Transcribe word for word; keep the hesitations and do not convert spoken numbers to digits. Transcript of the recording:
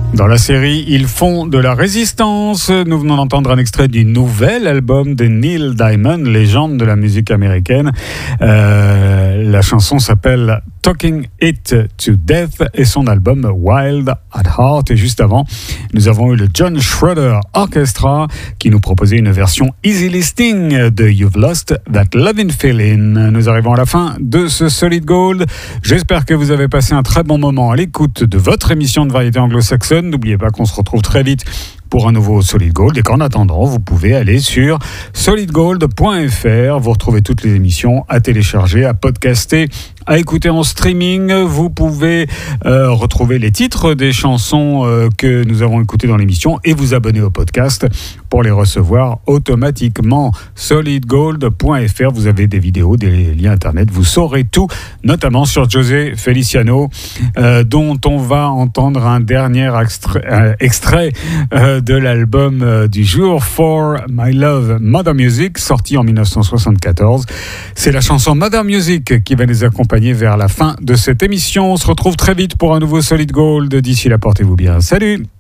Dans la série Ils font de la résistance, nous venons d'entendre un extrait du nouvel album de Neil Diamond, légende de la musique américaine. Euh, la chanson s'appelle Talking It to Death et son album Wild at Heart. Et juste avant, nous avons eu le John Schroeder Orchestra qui nous proposait une version easy listening de You've Lost That Lovin' Feeling. Nous arrivons à la fin de ce Solid Gold. J'espère que vous avez passé un très bon moment à l'écoute de votre émission de variété anglo-saxonne. N'oubliez pas qu'on se retrouve très vite pour un nouveau Solid Gold et qu'en attendant, vous pouvez aller sur solid gold point f r. Vous retrouvez toutes les émissions à télécharger, à podcaster, à écouter en streaming. Vous pouvez euh, retrouver les titres des chansons euh, que nous avons écoutées dans l'émission et vous abonner au podcast pour les recevoir automatiquement. solid gold point f r. Vous avez des vidéos, des liens internet. Vous saurez tout, notamment sur José Feliciano, euh, dont on va entendre un dernier extrait, euh, extrait euh, de l'album euh, du jour, For My Love, Mother Music, sorti en dix-neuf cent soixante-quatorze. C'est la chanson Mother Music qui va nous accompagner vers la fin de cette émission. On se retrouve très vite pour un nouveau Solid Gold. D'ici là, portez-vous bien. Salut!